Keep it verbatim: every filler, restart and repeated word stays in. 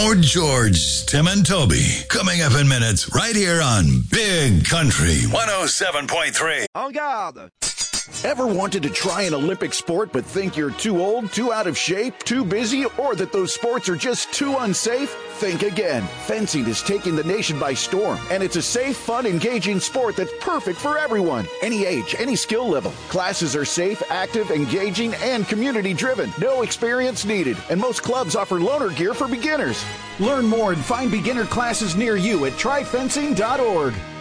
More George, Tim, and Toby coming up in minutes right here on Big Country one oh seven point three. En garde! Ever wanted to try an Olympic sport but think you're too old, too out of shape, too busy, or that those sports are just too unsafe? Think again. Fencing is taking the nation by storm, and it's a safe, fun, engaging sport that's perfect for everyone. Any age, any skill level. Classes are safe, active, engaging, and community-driven. No experience needed, and most clubs offer loaner gear for beginners. Learn more and find beginner classes near you at try fencing dot org.